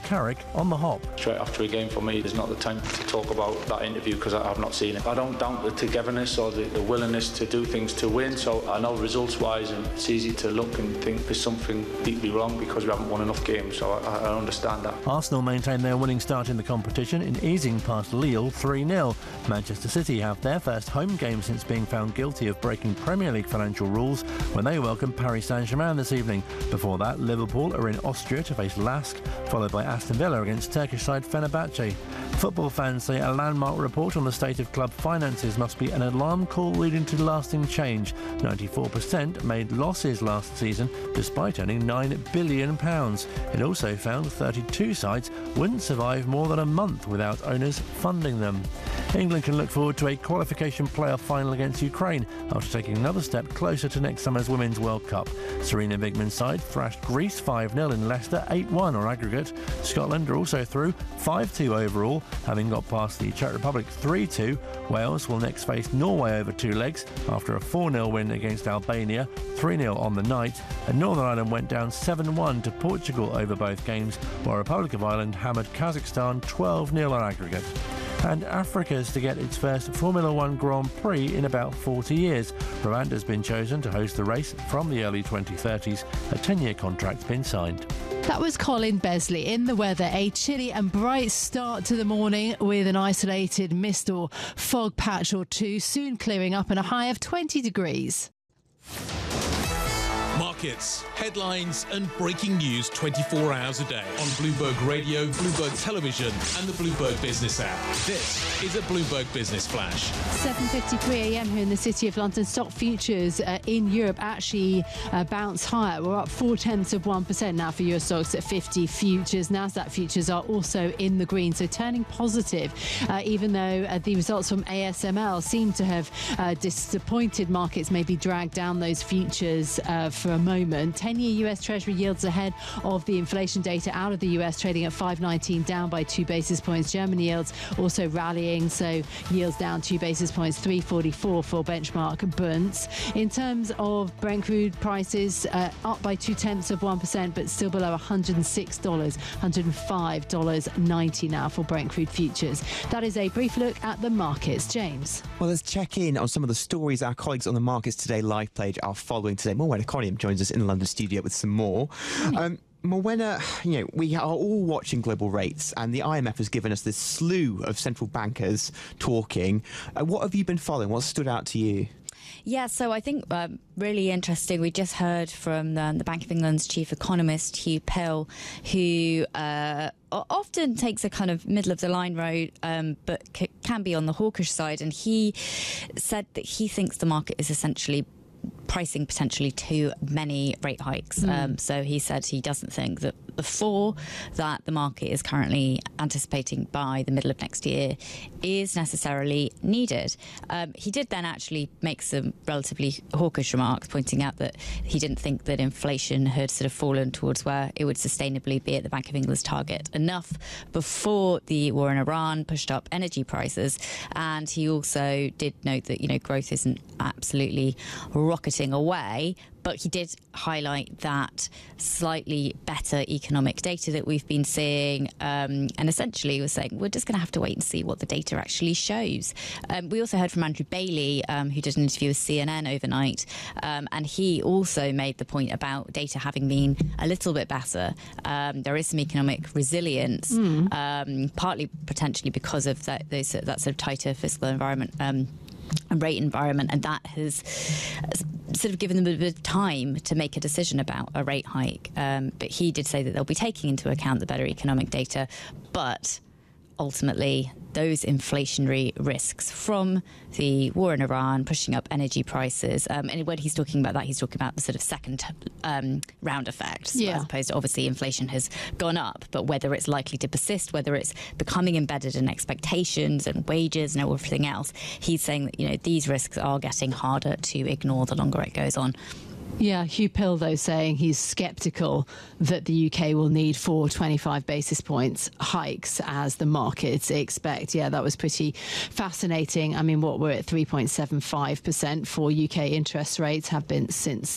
Carrick on the hop. Straight after a game for me, there's not the time to talk about that interview because I've not seen it. I don't doubt the togetherness or the willingness to do things to win, so I know results-wise and it's easy to look and think there's something deeply wrong because we haven't won enough games, so I understand that. Arsenal maintain their winning start in the competition in easing past Lille 3-0. Manchester City have their first home game since being found guilty of breaking Premier League financial rules when they welcome Paris Saint-Germain this evening. Before that, Liverpool are in Austria to face Lask, followed by Aston Villa against Turkish side Fenerbahce. Football fans say a landmark report on the state of club finances must be an alarm call leading to lasting change. 94% made losses last season despite earning £9 billion. It also found 32 sides wouldn't survive more than a month without owners funding them. England can look forward to a qualification playoff final against Ukraine after taking another step closer to next summer's Women's World Cup. Serena Wigman's side thrashed Greece 5-0 in Leicester, 8-1 on aggregate. Scotland are also through 5-2 overall, having got past the Czech Republic 3-2. Wales will next face Norway over two legs after a 4-0 win against Albania, 3-0 on the night, and Northern Ireland went down 7-1 to Portugal over both games, while Republic of Ireland hammered Kazakhstan 12-0 on aggregate. And Africa's to get its first Formula One Grand Prix in about 40 years. Rwanda's been chosen to host the race from the early 2030s. A 10-year contract's been signed. That was Colin Besley. In the weather, a chilly and bright start to the morning with an isolated mist or fog patch or two, soon clearing up and a high of 20 degrees. Markets, headlines and breaking news 24 hours a day on Bloomberg Radio, Bloomberg Television and the Bloomberg Business app. This is a Bloomberg Business Flash. 7:53am here in the City of London. Stock futures in Europe actually bounce higher. We're up 0.4% now for US stocks at 50 futures. Nasdaq futures are also in the green, so turning positive, even though the results from ASML seem to have disappointed markets, maybe dragged down those futures for a moment. 10-year US Treasury yields ahead of the inflation data out of the US, trading at 5.19, down by 2 basis points. German yields also rallying, so yields down 2 basis points, 3.44 for benchmark Bunds. In terms of Brent crude prices, up by 0.2%, but still below $106, $105.90 now for Brent crude futures. That is a brief look at the markets. James. Well, let's check in on some of the stories our colleagues on the Markets Today live page are following today. Morwenna Coniam joins us in the London studio with some more. Morwenna, we are all watching global rates, and the IMF has given us this slew of central bankers talking. What have you been following? What stood out to you? Yeah, so I think really interesting. We just heard from the Bank of England's chief economist, Hugh Pill, who often takes a kind of middle-of-the-line road, but can be on the hawkish side. And he said that he thinks the market is essentially pricing potentially too many rate hikes. So he said he doesn't think that the 4 that the market is currently anticipating by the middle of next year is necessarily needed. He did then actually make some relatively hawkish remarks, pointing out that he didn't think that inflation had sort of fallen towards where it would sustainably be at the Bank of England's target enough before the war in Iran pushed up energy prices. And he also did note that, growth isn't absolutely rocketing away, but he did highlight that slightly better economic data that we've been seeing, and essentially was saying we're just going to have to wait and see what the data actually shows. We also heard from Andrew Bailey, who did an interview with CNN overnight, and he also made the point about data having been a little bit better. There is some economic resilience, partly potentially because of that sort of tighter fiscal environment and rate environment, and that has sort of given them a bit of time to make a decision about a rate hike. But he did say that they'll be taking into account the better economic data, but ultimately those inflationary risks from the war in Iran pushing up energy prices. And when he's talking about that, he's talking about the sort of second round effect, as opposed to obviously inflation has gone up, but whether it's likely to persist, whether it's becoming embedded in expectations and wages and everything else, he's saying that, these risks are getting harder to ignore the longer it goes on. Yeah, Hugh Pill, though, saying he's sceptical that the UK will need 425 basis points hikes as the markets expect. Yeah, that was pretty fascinating. I mean, we're at 3.75% for UK interest rates, have been since